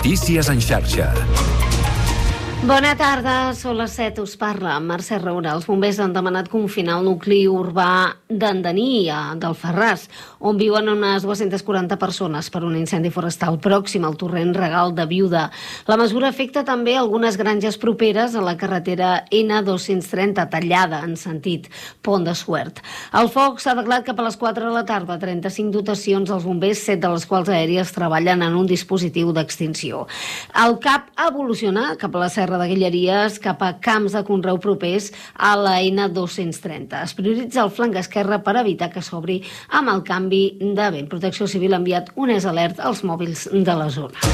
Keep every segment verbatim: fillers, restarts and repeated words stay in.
Notícies en xarxa. Bona tarda, són les set, us parla Mercè Roura. Els bombers han demanat confinar el nucli urbà d'Andaní, d'Alfarràs, on viuen unes dues-centes quaranta persones per un incendi forestal pròxim al torrent Regal de Viuda. La mesura afecta també algunes granges properes a la carretera ena dos-cents trenta, tallada en sentit Pont de Suert. El foc s'ha declarat cap a les quatre de la tarda, trenta-cinc dotacions dels bombers, set de les quals aèries treballen en un dispositiu d'extinció. El CAP evoluciona cap a la Serra de Guilleries, cap a camps de conreu propers a la ena dos-cents trenta. Es prioritza el flanc esquerre per evitar que s'obri amb el canvi de vent. Protecció Civil ha enviat un S alert als mòbils de la zona.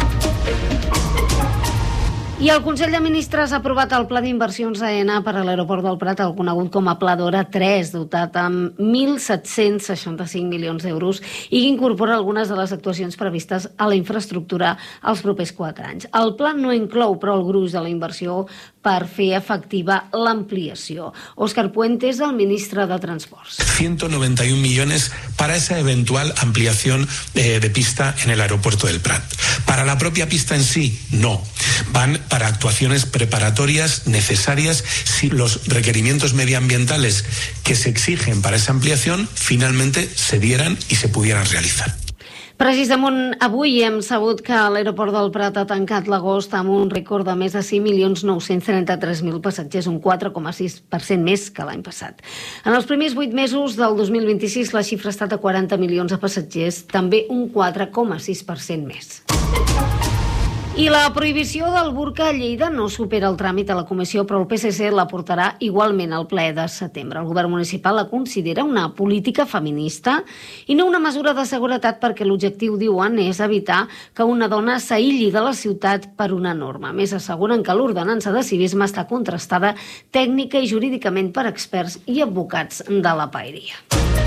I el Consell de Ministres ha aprovat el Pla d'Inversions a Aena per a l'aeroport del Prat, el conegut com a Pla d'Hora tres, dotat amb mil set-cents seixanta-cinc milions d'euros i que incorpora algunes de les actuacions previstes a la infraestructura als propers quatre anys. El pla no inclou, però, el gruix de la inversió per fer efectiva l'ampliació. Óscar Puentes, el ministre de Transports. ciento noventa y un millones para esa eventual ampliación eh, de pista en el aeropuerto del Prat. Para la propia pista en sí, no. Van para actuaciones preparatorias necesarias si los requerimientos medioambientales que se exigen para esa ampliación finalmente se dieran y se pudieran realizar. Precisament avui hem sabut que l'aeroport del Prat ha tancat l'agost amb un rècord de més de cinc milions nou-cents trenta-tres mil passatgers, un quatre coma sis per cent més que l'any passat. En els primers vuit mesos del dos mil vint-i-sis la xifra ha estat de quaranta milions de passatgers, també un quatre coma sis per cent més. I la prohibició del burca a Lleida no supera el tràmit a la comissió, però el P S C la portarà igualment al ple de setembre. El govern municipal la considera una política feminista i no una mesura de seguretat perquè l'objectiu, diuen, és evitar que una dona s'aïlli de la ciutat per una norma. A més, asseguren que l'ordenança de civisme està contrastada tècnica i jurídicament per experts i advocats de la paeria.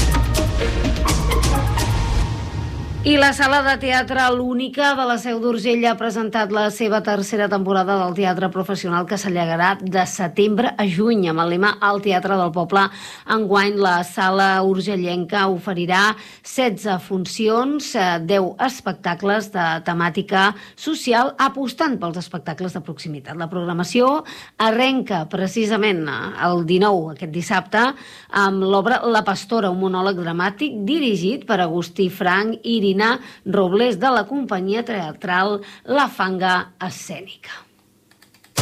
I la sala de teatre l'Única de la Seu d'Urgell ha presentat la seva tercera temporada del teatre professional que s'allargarà de setembre a juny amb el lema El Teatre del Poble. Enguany la sala urgellenca oferirà setze funcions, deu espectacles de temàtica social, apostant pels espectacles de proximitat. La programació arrenca precisament el dinou, aquest dissabte, amb l'obra La Pastora, un monòleg dramàtic dirigit per Agustí Frank i Irina Robles de la companyia teatral La Fanga Escènica.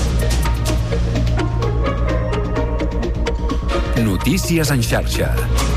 Notícies en xarxa.